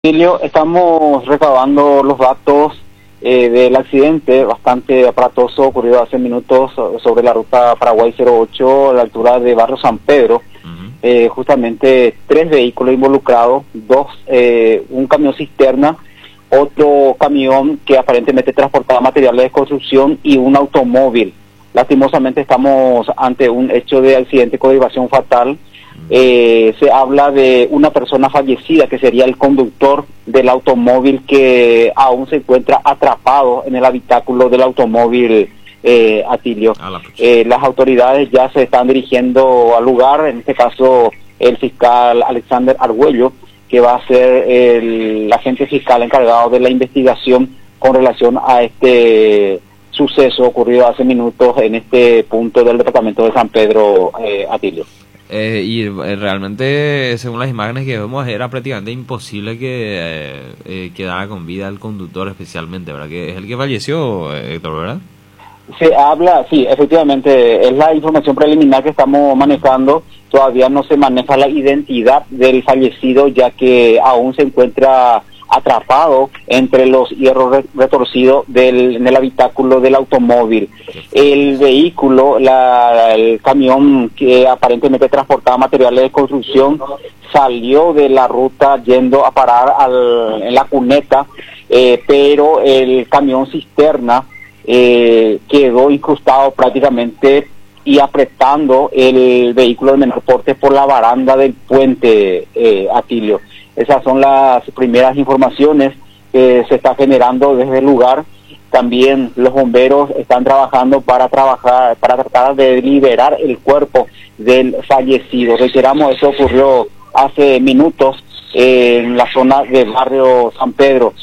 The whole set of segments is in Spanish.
Emilio, estamos recabando los datos del accidente bastante aparatoso ocurrido hace minutos sobre la ruta Paraguay 08 a la altura de Barrio San Pedro. Justamente 3 vehículos involucrados, un camión cisterna, otro camión que aparentemente transportaba materiales de construcción y un automóvil. Lastimosamente estamos ante un hecho de accidente con derivación fatal. Se habla de una persona fallecida que sería el conductor del automóvil que aún se encuentra atrapado en el habitáculo del automóvil, Atilio. Las autoridades ya se están dirigiendo al lugar, en este caso el fiscal Alexander Argüello, que va a ser el agente fiscal encargado de la investigación con relación a este suceso ocurrido hace minutos en este punto del departamento de San Pedro, Atilio. Realmente, según las imágenes que vemos, era prácticamente imposible que quedara con vida el conductor, especialmente, ¿verdad? Que es el que falleció, Héctor, ¿verdad? Se habla, sí, efectivamente, es la información preliminar que estamos manejando. Todavía no se maneja la identidad del fallecido, ya que aún se encuentra atrapado entre los hierros retorcidos en el habitáculo del automóvil. El vehículo, el camión que aparentemente transportaba materiales de construcción, salió de la ruta yendo a parar en la cuneta, pero el camión cisterna quedó incrustado prácticamente y apretando el vehículo de menor porte por la baranda del puente, Atilio. Esas son las primeras informaciones que se está generando desde el lugar. También los bomberos están trabajando para tratar de liberar el cuerpo del fallecido. Reiteramos, eso ocurrió hace minutos en la zona del barrio San Pedro.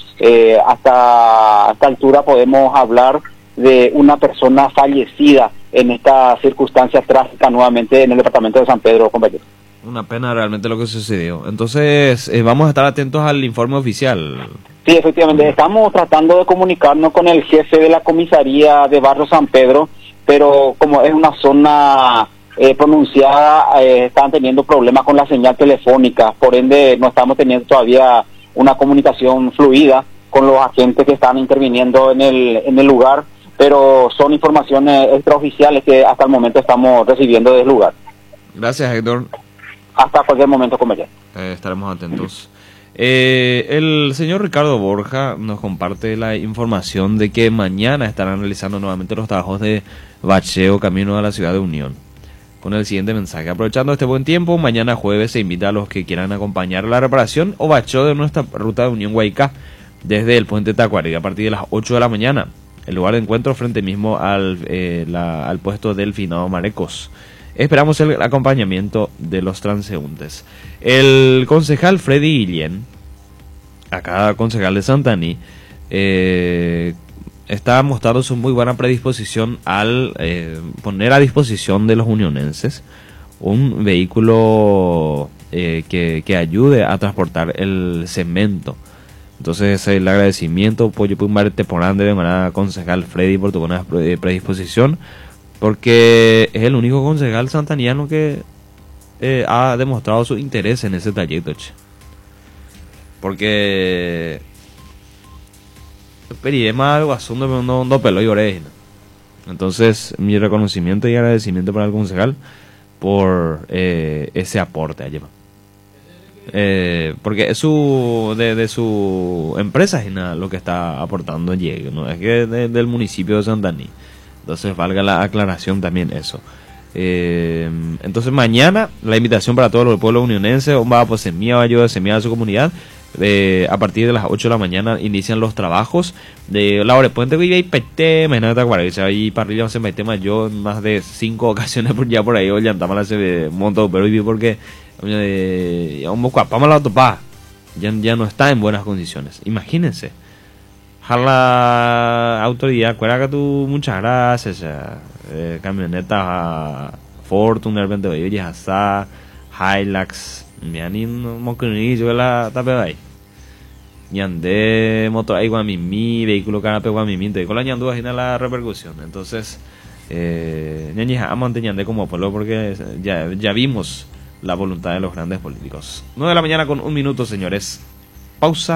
Hasta esta altura podemos hablar de una persona fallecida en esta circunstancia trágica nuevamente en el departamento de San Pedro, compañero. Una pena realmente lo que sucedió. Entonces, vamos a estar atentos al informe oficial. Sí, efectivamente, estamos tratando de comunicarnos con el jefe de la comisaría de Barrio San Pedro, pero como es una zona pronunciada, están teniendo problemas con la señal telefónica, por ende no estamos teniendo todavía una comunicación fluida con los agentes que están interviniendo en el lugar, pero son informaciones extraoficiales que hasta el momento estamos recibiendo desde el lugar. Gracias, Héctor. Hasta cualquier momento, compañero. Estaremos atentos. El señor Ricardo Borja nos comparte la información de que mañana estarán realizando nuevamente los trabajos de bacheo camino a la ciudad de Unión. Con el siguiente mensaje: aprovechando este buen tiempo, mañana jueves se invita a los que quieran acompañar la reparación o bacheo de nuestra ruta de Unión Guaycá desde el puente Tacuari a partir de las 8 de la mañana. El lugar de encuentro frente mismo al puesto del finado Marecos. Esperamos el acompañamiento de los transeúntes. El concejal Freddy Guillén, acá concejal de Santaní, está mostrando su muy buena predisposición al poner a disposición de los unionenses un vehículo que ayude a transportar el cemento. Entonces, el agradecimiento por de concejal Freddy por tu buena predisposición, porque es el único concejal santaniano que ha demostrado su interés en ese trayecto, porque pedimos algo asunto no pelo y oreja. Entonces, mi reconocimiento y agradecimiento para el concejal por ese aporte allí, porque es de su empresa y nada lo que está aportando allí, no es que del municipio de Santaní. Entonces valga la aclaración también eso. Entonces mañana la invitación para todos los pueblos unionenses, va pues semilla, ayuda a semilla a su comunidad. A partir de las 8 de la mañana inician los trabajos de la hora de puente y pete, y parrilla se mete más yo en más de 5 ocasiones ya por ahí, ya estamos hace montón, pero porque ya no está en buenas condiciones. Imagínense. A la autoridad, acuérdate tú, muchas gracias. Camioneta Fortuner, 20 vehículos, Hilux, me animo moconillo la tape ahí. Ñandé, motor ahí guamimi, vehículo canape guamimi, con la ñandú imagina la repercusión. Entonces, ñañija, ñandé como pueblo porque ya vimos la voluntad de los grandes políticos. 9 de la mañana con 1 minuto, señores. pausa